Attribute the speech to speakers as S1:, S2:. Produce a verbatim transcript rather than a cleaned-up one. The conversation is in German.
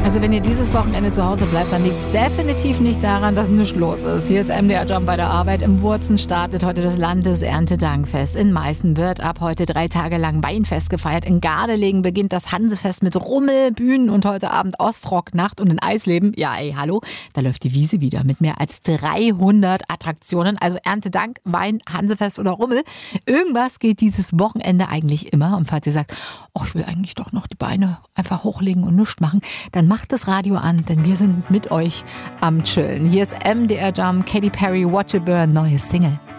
S1: Also wenn ihr dieses Wochenende zu Hause bleibt, dann liegt es definitiv nicht daran, dass nichts los ist. Hier ist M D R Jump bei der Arbeit. Im Wurzen startet heute das Landeserntedankfest. In Meißen wird ab heute drei Tage lang Weinfest gefeiert. In Gardelegen beginnt das Hansefest mit Rummel, Bühnen und heute Abend Ostrock-Nacht. Und in Eisleben, ja ey, hallo, da läuft die Wiese wieder mit mehr als dreihundert Attraktionen. Also Erntedank, Wein, Hansefest oder Rummel. Irgendwas geht dieses Wochenende eigentlich immer. Und falls ihr sagt, oh, ich will eigentlich doch noch die Beine einfach hochlegen und nichts machen, dann macht das Radio an, denn wir sind mit euch am Chillen. Hier ist M D R Jump, Katy Perry, Watch It Burn, neues Single.